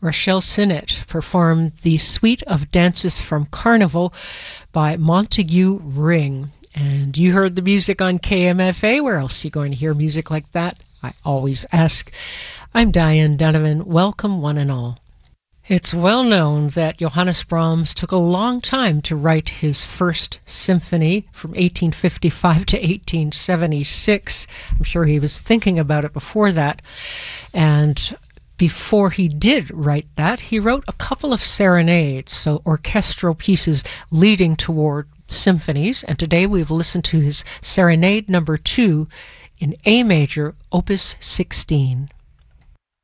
Rachel Sinnett performed the Suite of Dances from Carnival by Montague Ring. And you heard the music on KMFA. Where else are you going to hear music like that? I always ask. I'm Diane Donovan. Welcome, one and all. It's well known that Johannes Brahms took a long time to write his first symphony from 1855 to 1876. I'm sure he was thinking about it before that. And before he did write that, he wrote a couple of serenades, so orchestral pieces leading toward symphonies. And today we've listened to his Serenade number 2 in A major, Opus 16.